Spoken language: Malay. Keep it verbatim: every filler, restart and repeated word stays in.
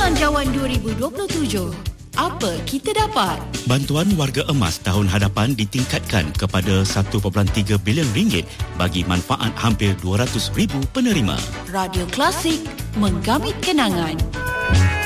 Belanjawan dua ribu dua puluh tujuh. Apa kita dapat? Bantuan warga emas tahun hadapan ditingkatkan kepada satu perpuluhan tiga bilion ringgit bagi manfaat hampir dua ratus ribu penerima. Radio Klasik, menggamit kenangan.